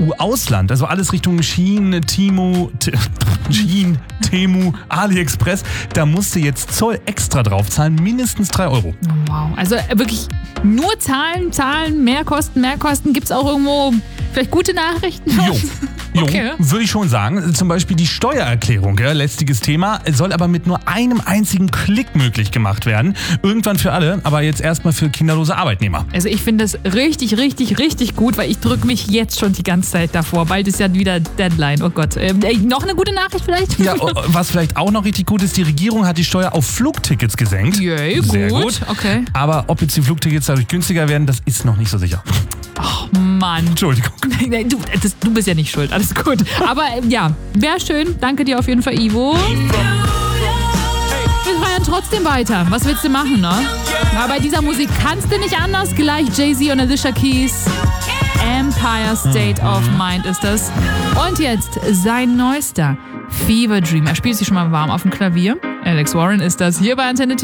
EU-Ausland, also alles Richtung Shein, Temu, AliExpress, da musst du jetzt Zoll extra drauf zahlen, mindestens 3 Euro. Wow, also wirklich nur Zahlen, mehr Kosten. Gibt's auch irgendwo vielleicht gute Nachrichten? Jo, Okay. würde ich schon sagen. Zum Beispiel die Steuererklärung, ja, letztiges Thema, soll aber mit nur einem einzigen Klick möglich gemacht werden. Irgendwann für alle, aber jetzt erstmal für kinderlose Arbeitnehmer. Also ich finde das richtig gut, weil ich drücke mich jetzt schon die ganze Zeit davor. Bald ist ja wieder Deadline, oh Gott. Noch eine gute Nachricht vielleicht? Ja, was vielleicht auch noch richtig gut ist, die Regierung hat die Steuer auf Flugtickets gesenkt. Yay, Sehr gut. Okay. Aber ob jetzt die Flugtickets dadurch günstiger werden, das ist noch nicht so sicher. Ach Mann. Entschuldigung. Du bist ja nicht schuld, alles gut. Aber ja, wäre schön. Danke dir auf jeden Fall, Ivo. Wir feiern trotzdem weiter. Was willst du machen, ne? Aber bei dieser Musik kannst du nicht anders. Gleich Jay-Z und Alicia Keys. Empire State of Mind ist das. Und jetzt sein neuester Fever Dream. Er spielt sich schon mal warm auf dem Klavier. Alex Warren ist das hier bei Antenne